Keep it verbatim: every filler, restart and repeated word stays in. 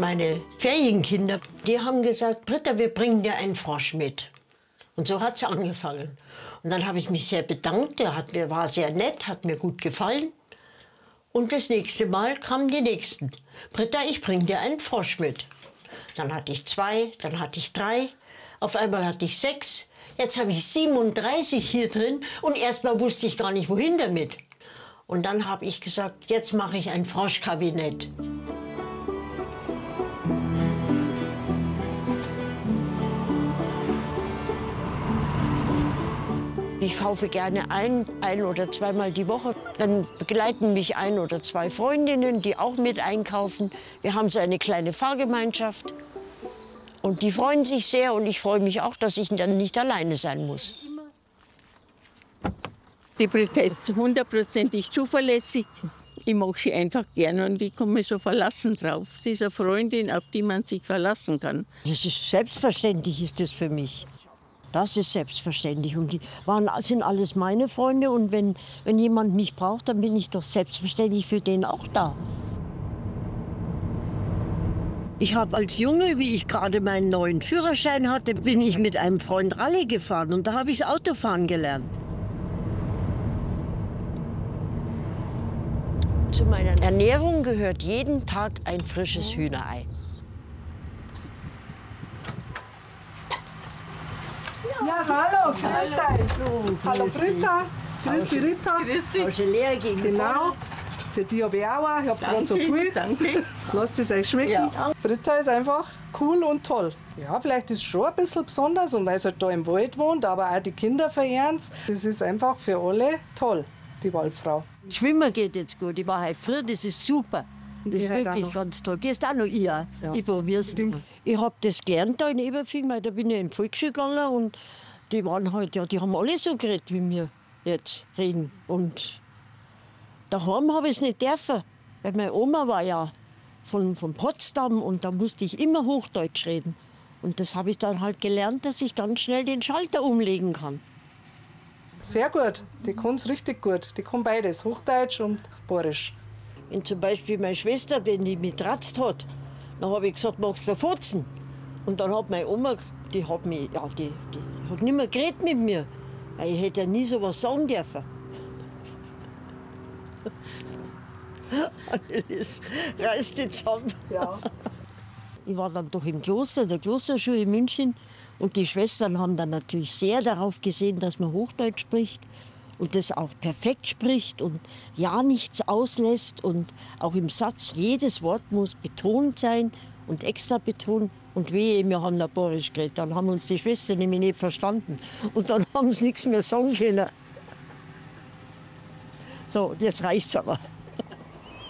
meine Ferienkinder, die haben gesagt, Britta, wir bringen dir einen Frosch mit. Und so hat es angefangen. Und dann habe ich mich sehr bedankt, der hat mir, war sehr nett, hat mir gut gefallen. Und das nächste Mal kamen die Nächsten. Britta, ich bringe dir einen Frosch mit. Dann hatte ich zwei, dann hatte ich drei, auf einmal hatte ich sechs. Jetzt habe ich siebenunddreißig hier drin und erstmal wusste ich gar nicht, wohin damit. Und dann habe ich gesagt, jetzt mache ich ein Froschkabinett. Ich kaufe gerne ein, ein oder zweimal die Woche. Dann begleiten mich ein oder zwei Freundinnen, die auch mit einkaufen. Wir haben so eine kleine Fahrgemeinschaft. Und die freuen sich sehr und ich freue mich auch, dass ich dann nicht alleine sein muss. Die Britta ist hundertprozentig zuverlässig. Ich mag sie einfach gerne und ich komme so verlassen drauf. Sie ist eine Freundin, auf die man sich verlassen kann. Das ist selbstverständlich, ist das für mich. Das ist selbstverständlich. Und die waren, sind alles meine Freunde. Und wenn, wenn jemand mich braucht, dann bin ich doch selbstverständlich für den auch da. Ich habe als Junge, wie ich gerade meinen neuen Führerschein hatte, bin ich mit einem Freund Rallye gefahren. Und da habe ich das Autofahren gelernt. Zu meiner Ernährung gehört jeden Tag ein frisches Hühnerei. Ja, hallo, grüß dich. Hallo Britta, grüß dich Rita. Grüß dich. Hast du leer gegen Genau, für die habe ich auch einen. Ich habe gerade so viel. Danke. Lasst es euch schmecken. Ja. Britta ist einfach cool und toll. Ja, vielleicht ist es schon ein bisschen besonders, und weil es halt da im Wald wohnt, aber auch die Kinder verehren es. Das ist einfach für alle toll, die Waldfrau. Schwimmen geht jetzt gut. Ich war heute früh, das ist super. Das ist Ich halt auch wirklich noch. ganz toll. Gehst auch noch ich? Ja. Ich probier's. Ich habe das gelernt da in Eberfing, weil da bin ich in die Volksschule gegangen und die waren halt, ja, die haben alle so geredet, wie wir jetzt reden. Und daheim habe ich es nicht dürfen, weil meine Oma war ja von, von Potsdam und da musste ich immer Hochdeutsch reden. Und das habe ich dann halt gelernt, dass ich ganz schnell den Schalter umlegen kann. Sehr gut, die kann es richtig gut. Die kann beides, Hochdeutsch und Bayerisch. Wenn zum Beispiel meine Schwester, wenn die mich tratzt hat, dann habe ich gesagt, magst du Fotzen? Und dann hat meine Oma, die hat mich, ja, die, die hat nicht mehr geredet mit mir. Weil ich hätte ja nie so was sagen dürfen. Das reißt jetzt zusammen. Ja. Ich war dann doch im Kloster, der Klosterschule in München. Und die Schwestern haben dann natürlich sehr darauf gesehen, dass man Hochdeutsch spricht. Und das auch perfekt spricht und ja nichts auslässt. Und auch im Satz, jedes Wort muss betont sein und extra betont. Und wehe, wir haben Bayerisch geredet. Dann haben uns die Schwestern nämlich nicht verstanden. Und dann haben sie nichts mehr sagen können. So, jetzt reicht's aber.